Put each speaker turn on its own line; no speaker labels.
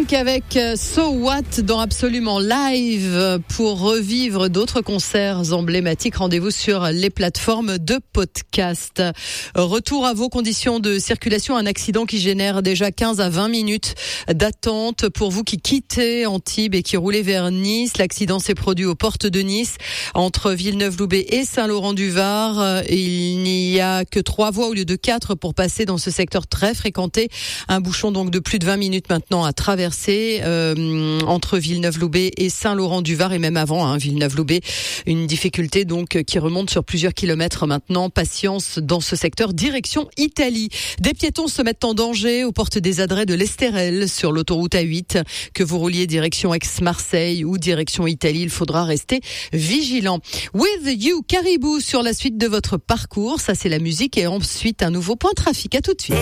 Pink avec So What dans Absolument Live pour revivre d'autres concerts emblématiques. Rendez-vous sur les plateformes de podcast. Retour à vos conditions de circulation. Un accident qui génère déjà 15 à 20 minutes d'attente pour vous qui quittez Antibes et qui roulez vers Nice. L'accident s'est produit aux portes de Nice entre Villeneuve-Loubet et Saint-Laurent-du-Var. Il n'y a que 3 voies au lieu de 4 pour passer dans ce secteur très fréquenté. Un bouchon donc de plus de 20 minutes maintenant à traverser entre Villeneuve-Loubet et Saint-Laurent-du-Var et même avant Villeneuve-Loubet. Une difficulté donc qui remonte sur plusieurs kilomètres maintenant. Patience dans ce secteur, direction Italie. Des piétons se mettent en danger aux portes des adrets de l'Estérel sur l'autoroute A8. Que vous rouliez direction Aix-Marseille ou direction Italie, il faudra rester vigilant. With You, Caribou sur la suite de votre parcours. Ça c'est la musique et ensuite un nouveau point trafic. À tout de suite.